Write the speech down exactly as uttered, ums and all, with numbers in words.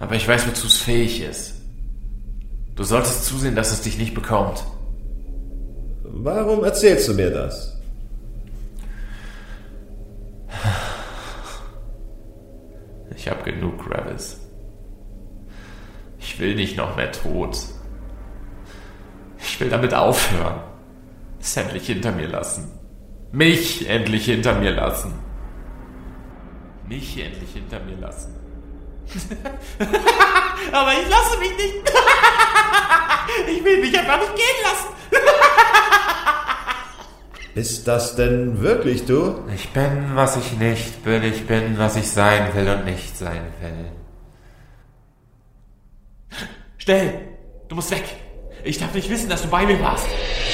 Aber ich weiß, wozu es fähig ist. Du solltest zusehen, dass es dich nicht bekommt. Warum erzählst du mir das? Ich hab genug, Gravis. Ich will nicht noch mehr tot. Ich will damit aufhören. Es endlich hinter mir lassen. Mich endlich hinter mir lassen. Mich endlich hinter mir lassen. Aber ich lasse mich nicht. Ich will mich einfach nicht gehen lassen. Ist das denn wirklich du? Ich bin, was ich nicht bin. Ich bin, was ich sein will und nicht sein will. Schnell! Du musst weg! Ich darf nicht wissen, dass du bei mir warst.